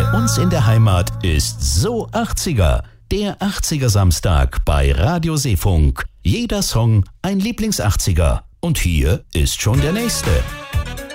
Bei uns in der Heimat ist so 80er. Der 80er Samstag bei Radio Seefunk. Jeder Song ein Lieblings-80er. Und hier ist schon der nächste.